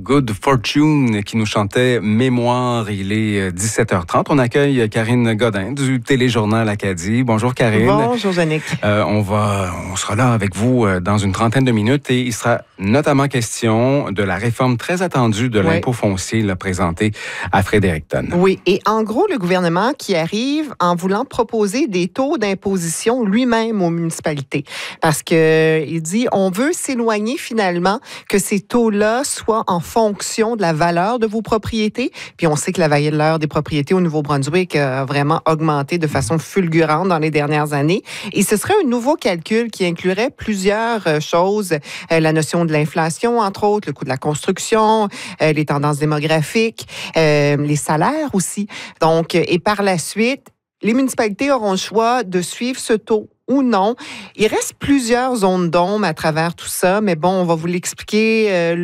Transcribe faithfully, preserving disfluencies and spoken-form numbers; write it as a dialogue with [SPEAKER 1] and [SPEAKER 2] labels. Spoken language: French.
[SPEAKER 1] Good Fortune qui nous chantait Mémoire. Il est dix-sept heures trente. On accueille Karine Godin du Téléjournal Acadie. Bonjour Karine.
[SPEAKER 2] Bonjour Yannick.
[SPEAKER 1] Euh, on va, on sera là avec vous dans une trentaine de minutes et il sera notamment question de la réforme très attendue de l'impôt oui. foncier là, présentée à Fredericton.
[SPEAKER 2] Oui, et en gros, le gouvernement qui arrive en voulant proposer des taux d'imposition lui-même aux municipalités. Parce que il dit, on veut s'éloigner finalement que ces taux-là soient en fonction de la valeur de vos propriétés. Puis on sait que la valeur des propriétés au Nouveau-Brunswick a vraiment augmenté de façon fulgurante dans les dernières années. Et ce serait un nouveau calcul qui inclurait plusieurs choses. Euh, la notion de l'inflation, entre autres, le coût de la construction, euh, les tendances démographiques, euh, les salaires aussi. Donc, et par la suite, les municipalités auront le choix de suivre ce taux ou non. Il reste plusieurs zones d'ombre à travers tout ça, mais bon, on va vous l'expliquer. Euh,